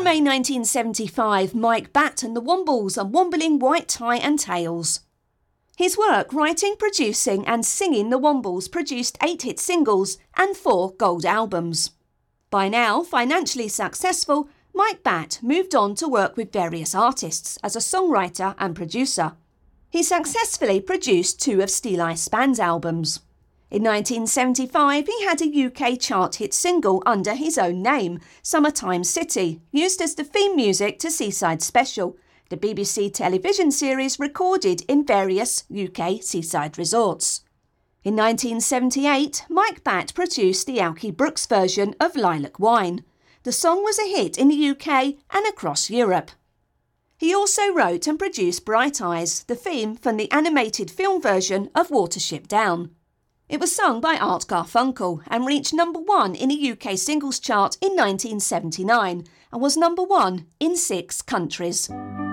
May 1975, Mike Batt and the Wombles are wombling White Tie and Tails. His work writing, producing and singing the Wombles produced 8 hit singles and 4 gold albums. By now financially successful, Mike Batt moved on to work with various artists as a songwriter and producer. He successfully produced 2 of Steeleye Span's albums. In 1975, he had a UK chart hit single under his own name, Summertime City, used as the theme music to Seaside Special, the BBC television series recorded in various UK seaside resorts. In 1978, Mike Batt produced the Alkie Brooks version of Lilac Wine. The song was a hit in the UK and across Europe. He also wrote and produced Bright Eyes, the theme from the animated film version of Watership Down. It was sung by Art Garfunkel and reached number 1 in the UK singles chart in 1979 and was number 1 in 6 countries.